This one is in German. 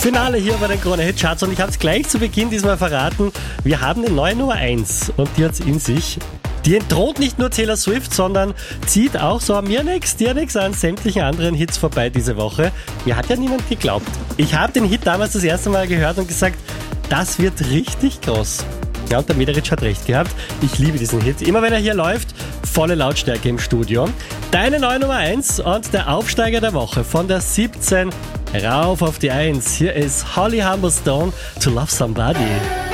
Finale hier bei den Krone-Hit-Charts und ich habe es gleich zu Beginn diesmal verraten. Wir haben eine neue Nummer 1 und die hat's in sich. Die entthront nicht nur Taylor Swift, sondern zieht auch so mir nix, dir nix an sämtlichen anderen Hits vorbei diese Woche. Mir hat ja niemand geglaubt. Ich habe den Hit damals das erste Mal gehört und gesagt, das wird richtig groß. Ja, und der Mederitsch hat recht gehabt. Ich liebe diesen Hit. Immer wenn er hier läuft, volle Lautstärke im Studio. Deine neue Nummer 1 und der Aufsteiger der Woche von der 17 rauf auf die 1. Hier ist Holly Humberstone, To Love Somebody.